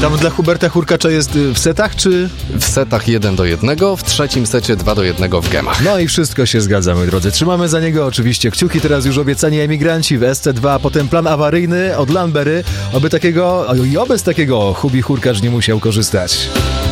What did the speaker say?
Tam dla Huberta Hurkacza jest w setach, czy? W setach 1-1, w trzecim secie 2-1 w gemach. No i wszystko się zgadza, moi drodzy. Trzymamy za niego oczywiście kciuki. Teraz już obiecani emigranci w SC2, potem plan awaryjny od Lambery. Oby z takiego Hubi Hurkacz nie musiał korzystać.